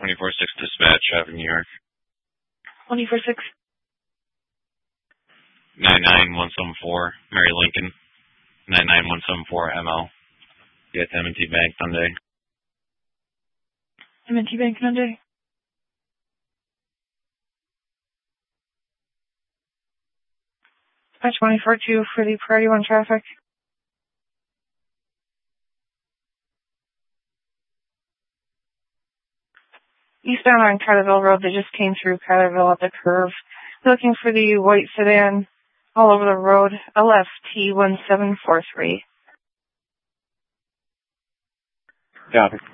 24-6 dispatch, Traffic New York. 24-6. 99174, Mary Lincoln. 99174 ML. Get M&T Bank Sunday. M&T Bank Monday. Dispatch 24-2 for the Priority 1 traffic. Eastbound on Carterville Road, they just came through Carterville at the curve. Looking for the white sedan all over the road, LFT 1743. Copy.